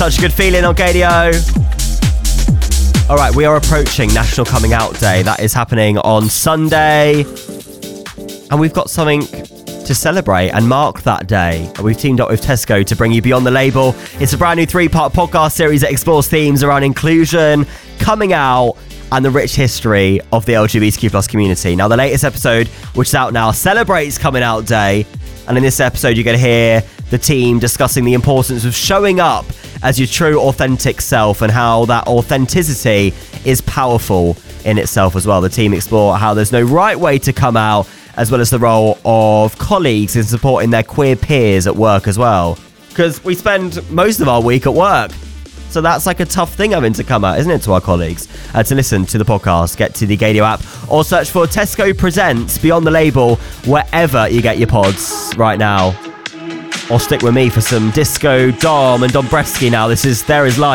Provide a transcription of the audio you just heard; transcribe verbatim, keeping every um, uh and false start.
Such a good feeling on Gadio. All right, we are approaching National Coming Out Day. That is happening on Sunday. And we've got something to celebrate and mark that day. We've teamed up with Tesco to bring you Beyond the Label. It's a brand new three-part podcast series that explores themes around inclusion, coming out, and the rich history of the L G B T Q plus community. Now, the latest episode, which is out now, celebrates Coming Out Day. And in this episode, you're going to hear the team discussing the importance of showing up as your true, authentic self and how that authenticity is powerful in itself as well. The team explore how there's no right way to come out, as well as the role of colleagues in supporting their queer peers at work as well. Because we spend most of our week at work. So that's like a tough thing having to come out, isn't it, to our colleagues? Uh, to listen to the podcast, get to the Gadio app or search for Tesco Presents Beyond the Label wherever you get your pods right now. Or stick with me for some disco, Dom and Dombresky now. This is There Is Life.